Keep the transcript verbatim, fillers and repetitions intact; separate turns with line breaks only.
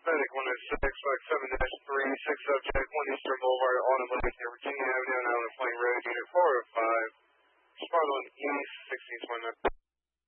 Medic one oh six, flight seven dash three, six subject, one Eastern Boulevard, Autumn Lake near Virginia Avenue, and Island Plain Road, unit four oh five. Respond on East, sixteen twenty-nine.